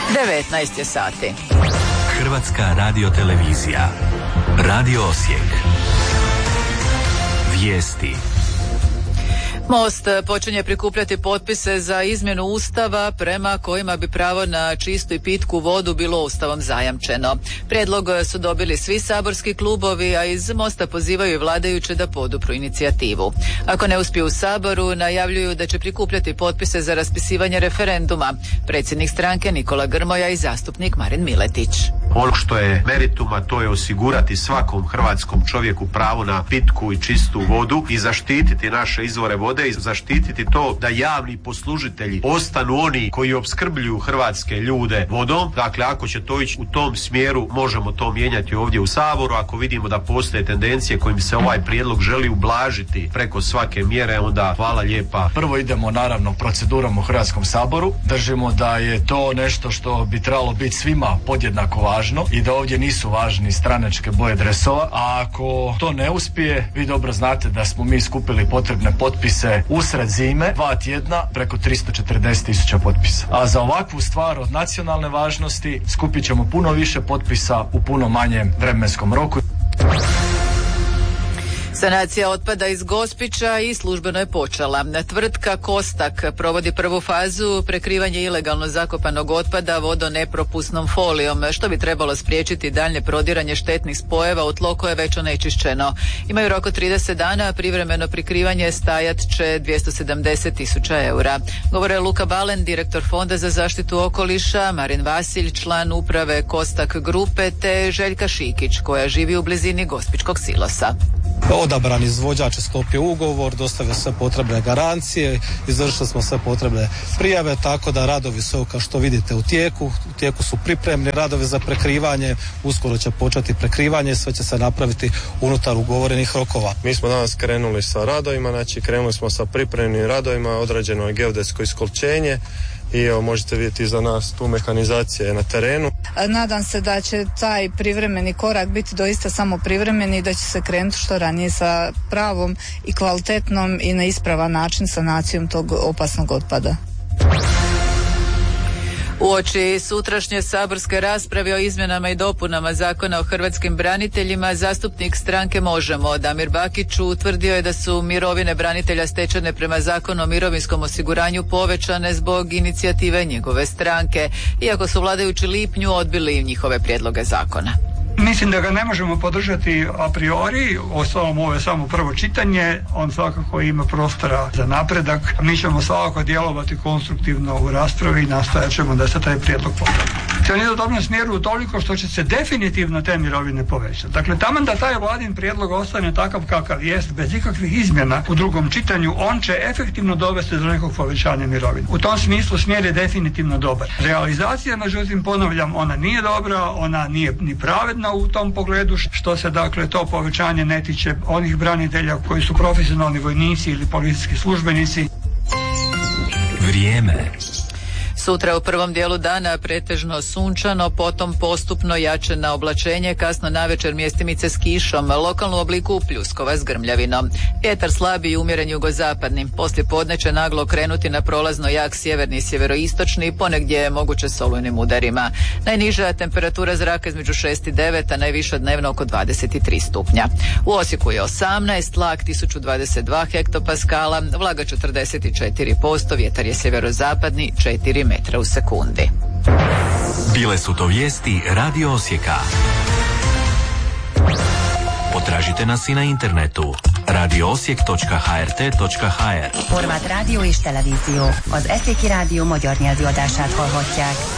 19 je sati. Hrvatska radiotelevizija. Radio Osijek. Vijesti. Most počinje prikupljati potpise za izmjenu Ustava prema kojima bi pravo na čistu i pitku vodu bilo Ustavom zajamčeno. Prijedlog su dobili svi saborski klubovi, a iz Mosta pozivaju i vladajuće da podupru inicijativu. Ako ne uspiju u Saboru, najavljuju da će prikupljati potpise za raspisivanje referenduma. Predsjednik stranke Nikola Grmoja i zastupnik Marin Miletić. Ono što je meritum, a to je osigurati svakom hrvatskom čovjeku pravo na pitku i čistu vodu i zaštititi naše izvore vode i zaštititi to da javni poslužitelji ostanu oni koji opskrbljuju hrvatske ljude vodom. Dakle, ako će to ići u tom smjeru, možemo to mijenjati ovdje u Saboru. Ako vidimo da postoje tendencije kojim se ovaj prijedlog želi ublažiti preko svake mjere, onda hvala lijepa. Prvo idemo naravno procedurom u Hrvatskom saboru. Držimo da je to nešto što bi trebalo biti svima podjednako važno i da ovdje nisu važni stranačke boje dresova. A ako to ne uspije, vi dobro znate da smo mi skupili potrebne potpise usred zime, 2 tjedna, preko 340.000 potpisa. A za ovakvu stvar od nacionalne važnosti skupit ćemo puno više potpisa u puno manjem vremenskom roku. Sanacija otpada iz Gospića i službeno je počela. Tvrtka Kostak provodi prvu fazu prekrivanje ilegalno zakopanog otpada vodonepropusnom folijom, što bi trebalo spriječiti daljnje prodiranje štetnih spojeva u tlo koje je već onečišćeno. Imaju rok od 30 dana, a privremeno prikrivanje stajat će 270.000 eura. Govore Luka Balen, direktor Fonda za zaštitu okoliša, Marin Vasilj, član uprave Kostak grupe, te Željka Šikić, koja živi u blizini Gospičkog silosa. Odabran izvođač je sklopio ugovor, dostavio sve potrebne garancije, izvršili smo sve potrebne prijave, tako da radovi su, kao što vidite, u tijeku su pripremni radovi za prekrivanje, uskoro će početi prekrivanje, sve će se napraviti unutar ugovorenih rokova. Mi smo danas krenuli sa radovima, znači krenuli smo sa pripremnim radovima, odrađeno je geodetsko iskopčenje i evo možete vidjeti iza nas tu mehanizacija je na terenu. Nadam se da će taj privremeni korak biti doista samo privremeni i da će se krenuti što ranije sa pravom i kvalitetnom i na ispravan način sanacijom tog opasnog otpada. Uoči sutrašnje saborske rasprave o izmjenama i dopunama Zakona o hrvatskim braniteljima, zastupnik stranke Možemo, Damir Bakić, utvrdio je da su mirovine branitelja stečene prema Zakonu o mirovinskom osiguranju povećane zbog inicijative njegove stranke, iako su vladajući lipnju odbili njihove prijedloge zakona. Mislim da ga ne možemo podržati a priori, ostalom ovo je samo prvo čitanje, on svakako ima prostora za napredak. Mi ćemo svakako djelovati konstruktivno u raspravi i nastojat ćemo da se taj prijedlog popravi. On ide u dobrom smjeru toliko što će se definitivno te mirovine povećati. Dakle, taman da taj vladin prijedlog ostane takav kakav jest, bez ikakvih izmjena u drugom čitanju, on će efektivno dovesti do nekog povećanja mirovine. U tom smislu smjer je definitivno dobar. Realizacija, međutim, ponavljam, ona nije dobra, ona nije ni pravedna u tom pogledu, što se dakle to povećanje ne tiče onih branitelja koji su profesionalni vojnici ili policijski službenici. Vrijeme. Sutra u prvom dijelu dana pretežno sunčano, potom postupno jačeno oblačenje, kasno navečer mjestimice s kišom, lokalnu obliku pljuskova s grmljavinom. Vjetar slabi i umjeren jugozapadni, poslije podne će naglo krenuti na prolazno jak sjeverni i sjeveroistočni, ponegdje je moguće s olujnim udarima. Najniža temperatura zraka između 6 i 9, a najviša dnevno oko 23 stupnja. U Osijeku je 18, tlak 1022 hektopaskala, vlaga 44%, vjetar je sjeverozapadni 4 metra u sekundi. Bile su to vijesti Radio Osijeka. Potražite nas i na internetu radioosijek.hrt.hr. Horvát rádió és televízió. Az Eszéki Rádió magyar nyelvű adását hallhatják.